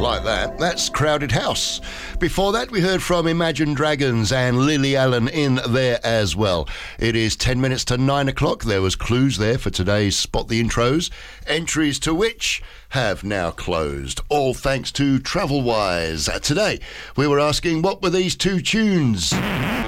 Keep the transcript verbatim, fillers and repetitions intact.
Like that. That's Crowded House. Before that, we heard from Imagine Dragons and Lily Allen in there as well. It is ten minutes to nine o'clock. There was clues there for today's Spot the Intros, entries to which have now closed, all thanks to Travelwise. Today, we were asking, what were these two tunes?